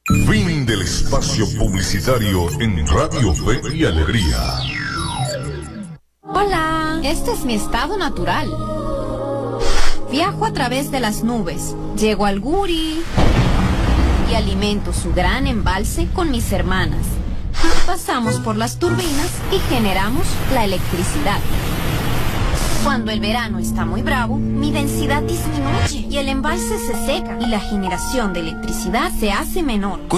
Fin del espacio publicitario en Radio Fe y Alegría. Hola, este es mi estado natural. Viajo a través de las nubes, llego al Guri y alimento su gran embalse con mis hermanas. Pasamos por las turbinas y generamos la electricidad. Cuando el verano está muy bravo, mi densidad disminuye y el embalse se seca y la generación de electricidad se hace menor.